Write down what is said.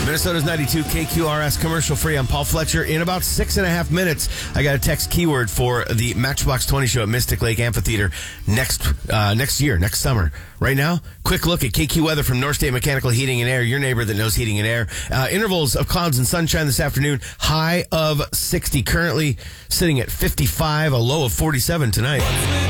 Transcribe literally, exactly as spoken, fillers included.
Minnesota's ninety-two K Q R S commercial free. I'm Paul Fletcher. In about six and a half minutes, I got a text keyword for the Matchbox twenty show at Mystic Lake Amphitheater next uh, next year, next summer. Right now, quick look at K Q weather from North State Mechanical Heating and Air, your neighbor that knows heating and air. Uh, intervals of clouds and sunshine this afternoon, high of sixty. Currently sitting at fifty-five, a low of forty-seven tonight.